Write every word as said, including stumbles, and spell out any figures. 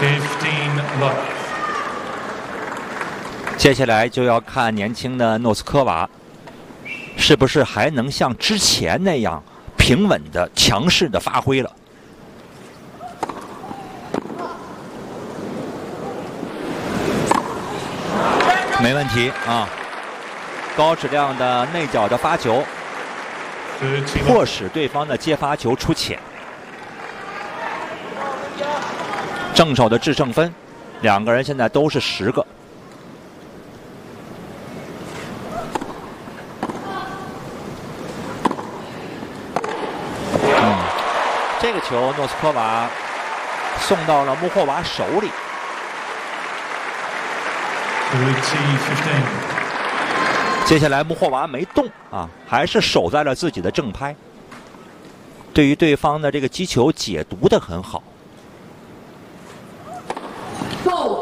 接下来就要看年轻的诺斯科娃是不是还能像之前那样平稳的、强势的发挥了。没问题啊，高质量的内角的发球，迫使对方的接发球出浅。正手的制胜分，两个人现在都是十个。嗯，这个球诺斯科娃送到了穆霍娃手里。接下来穆霍娃没动啊，还是守在了自己的正拍，对于对方的这个击球解读得很好。